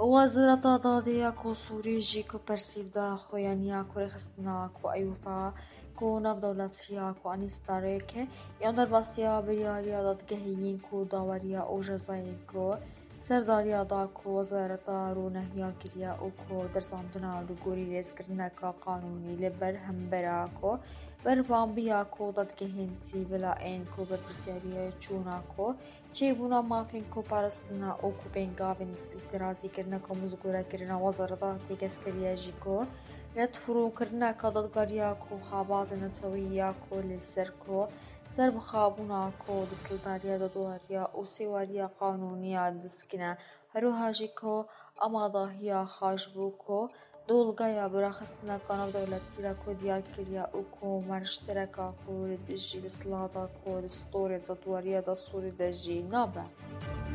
وەزارەتە دادەیە کۆ سوورێژی کۆ پەرسیڤدا خۆیانیا کوڕی خستنا کۆ ئەیوفا کۆ نەفدەوڵەتیە کۆ ئەنیستارێکێ یان دەرباسیە بریاریە دادگەهێین کۆ داوەریە ئەو ژەزایین کۆ سەرداریەدا کۆ وەزارەتە ڕوونەهیا کردیە ئەو کۆ دەرساندنا لەگۆری لێزکردنەکە قانونی لەبەر هەمبەرە کۆ بەربانبیە کۆ دادگەهێن سیڤیلە ئێن کۆ بەرپرسیاریە چوونا کۆ چێبوونا مافین کۆ پاراستنا ئەو کۆ پێنگاوین ئیترازیکردنەکە مزگۆرەکردنە وەزارەتە تێکەسکەریەژی کۆ رەت فروکردنەکە دادگاریە کۆ خاباتە نەتەوەییە کۆ لەسەر کۆ سەربخابوونا کۆ دەسەڵاتداریە دادوەریە ئەو سێواریە قانونیە دەستکردنە هەروەهاژی کۆ ئامادەهیە خاشبوو کۆ دۆڵگایە براخستنەکە نەفدەوڵەتیە کۆ دیارکردیە ئەو کۆ مەرجترەکە کۆ لەدژی دەسەڵاتە کۆ دەستۆرێ دادوەریە دەسووری دەژی نابە.